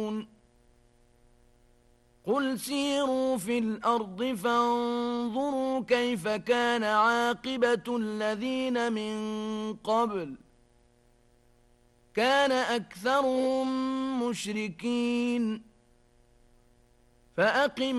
قل سيروا في الأرض فانظروا كيف كان عاقبة الذين من قبل كان أكثرهم مشركين فأقم